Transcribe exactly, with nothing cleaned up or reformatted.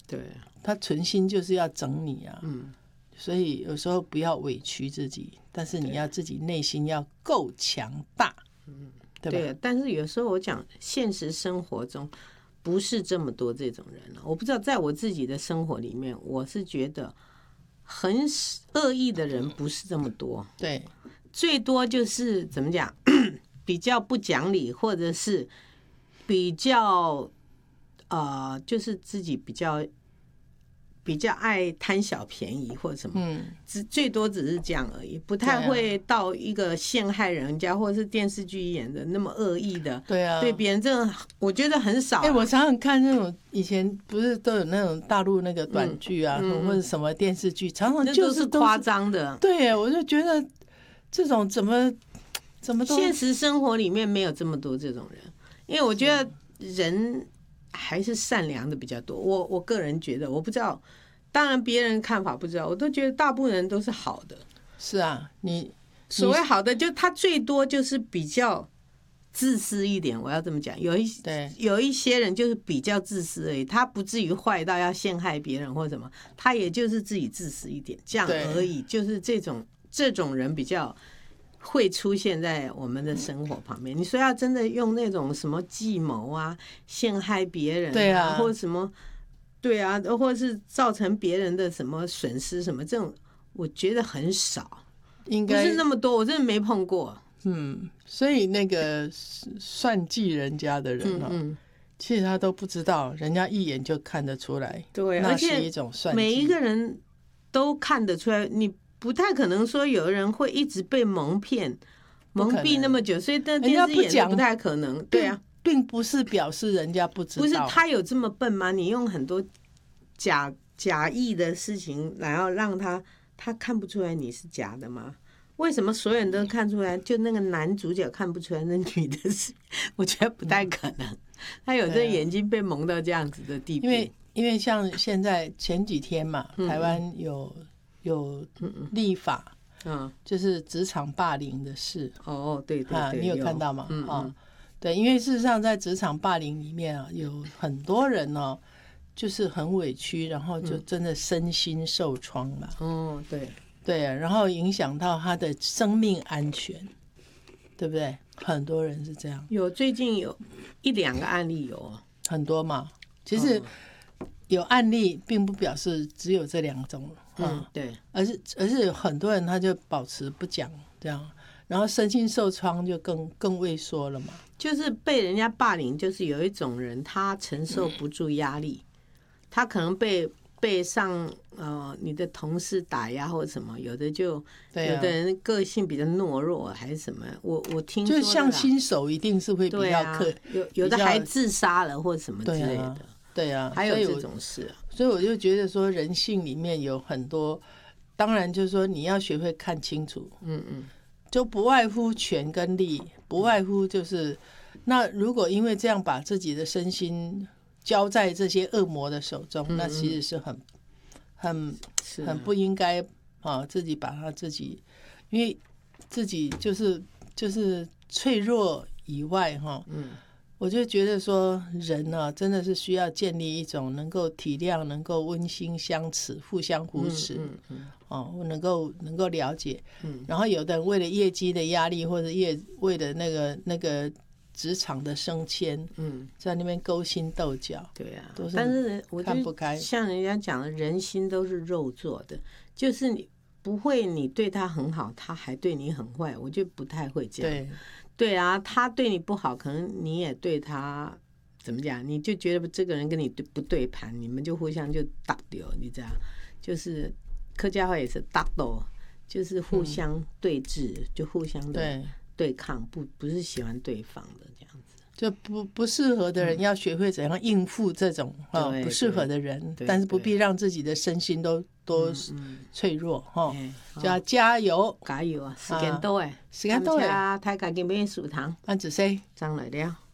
对， 他存心就是要整你啊。 嗯， 所以有时候不要委屈自己，但是你要自己内心要够强大，嗯，对吧？ 对，但是有时候我讲现实生活中不是这么多这种人了。我不知道，在我自己的生活里面，我是觉得很恶意的人不是这么多， 对， 最多就是怎么讲，比较不讲理，或者是比较呃，就是自己比较比较爱贪小便宜或者什么， 嗯， 只最多只是这样而已，不太会到一个陷害人家，或者是电视剧演的那么恶意的， 对啊， 对别人这种我觉得很少、啊。 哎、欸，我常常看那种以前不是都有那种大陆那个短剧啊，嗯、或者什么电视剧，常常就是夸张的。 对，我就觉得这种怎么怎么都现实生活里面没有这么多这种人，因为我觉得人还是善良的比较多。我我个人觉得，我不知道，当然别人看法不知道，我都觉得大部分人都是好的。 是啊，你所谓好的，就他最多就是比较自私一点。我要这么讲，有一对有一些人就是比较自私而已，他不至于坏到要陷害别人或什么，他也就是自己自私一点这样而已。就是这种这种人比较会出现在我们的生活旁边。你说要真的用那种什么计谋啊，陷害别人、啊， 对啊， 或者什么，对啊，或者是造成别人的什么损失什么，这种我觉得很少， 应该不是那么多，我真的没碰过。 嗯，所以那个算计人家的人哦，嗯嗯其实他都不知道，人家一眼就看得出来， 对， 那是一种算计。 每一个人都看得出来，你不太可能说有人会一直被蒙骗、蒙蔽那么久，所以那电视演的不太可能。对啊， 并不是表示人家不知道， 不是他有这么笨吗？你用很多假假意的事情，然后让他他看不出来你是假的吗？为什么所有人都看出来，就那个男主角看不出来那女的是？我觉得不太可能，他有这眼睛被蒙到这样子的地步。 因为因为像现在前几天嘛，嗯、台湾有有立法，嗯，就是职场霸凌的事。 哦，对对对， 啊，你有看到吗？ 嗯啊、嗯，对，因为事实上在职场霸凌里面啊，有很多人哦，就是很委屈，然后就真的身心受创嘛。 哦，对。 对啊，然后影响到他的生命安全，对不对？很多人是这样。 有最近有一两个案例有很多嘛。其实有案例并不表示只有这两种， 嗯，嗯对， 而是而是有很多人他就保持不讲这样，然后身心受创就更更畏缩了嘛。 就是被人家霸凌，就是有一种人他承受不住压力，嗯、他可能被。被上呃你的同事打压或者什么，有的就、啊、有的人个性比较懦弱还是什么，我我听说就像新手一定是会比较克、 啊，有有的还自杀了或者什么之类的， 对啊， 还有这种事、啊， 所以我就觉得说人性里面有很多，当然就是说你要学会看清楚，嗯嗯，就不外乎权跟利，不外乎就是那如果因为这样把自己的身心交在这些恶魔的手中，那其实是很很很不应该啊！自己把他自己，因为自己就是就是脆弱以外哈，嗯，我就觉得说人呢、啊，真的是需要建立一种能够体谅、能够温馨相持、互相扶持，嗯嗯，哦，能够能够了解，嗯，然后有的人为了业绩的压力，或者业为了那个那个。职场的升迁，嗯，在那边勾心斗角， 对啊， 都是但是我看不开。 像人家讲的，人心都是肉做的，就是你不会，你对他很好，他还对你很坏，我就不太会这样。 对， 对啊，他对你不好，可能你也对他怎么讲，你就觉得这个人跟你不对盘，你们就互相就打掉，你知道，就是客家话也是打斗，就是互相对峙，嗯、就互相的。 对。 对抗不不是喜欢对方的这样子， 就不不适合的人要学会怎样应付这种、嗯哦、不适合的人，但是不必让自己的身心都都脆弱哈、嗯嗯，就要加油加油啊！時間到誒， 時間到誒， 大家今日數堂， 安子 say 上來了。